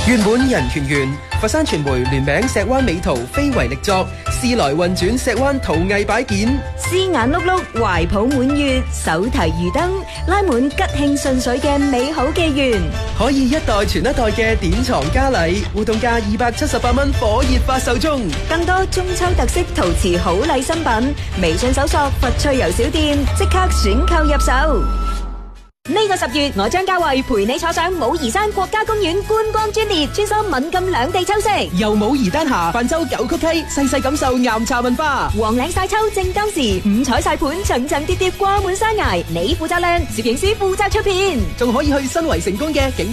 圓滿人團圓，佛山傳媒聯名石灣美圖非遺力作，時來運轉石灣陶藝擺件， 絲眼碌碌，懷抱滿月，手提魚燈，拉滿吉慶順水嘅美好紀元， 可以一代傳一代嘅典藏佳禮，活動價278蚊，火熱發售中。 更多中秋特色陶瓷好禮新品，微信搜索佛趣遊小店，即刻選購入手。呢個10月，我張家慧陪你坐上武夷山國家公園觀光專列，穿梭敏感兩地秋色， 由武夷丹霞泛舟九曲溪，細細感受岩茶文化。 黃嶺晒秋正當時，五彩晒盤層層疊疊掛滿山崖，你負責靚，攝影師負責出片， 仲可以去新圍成功嘅景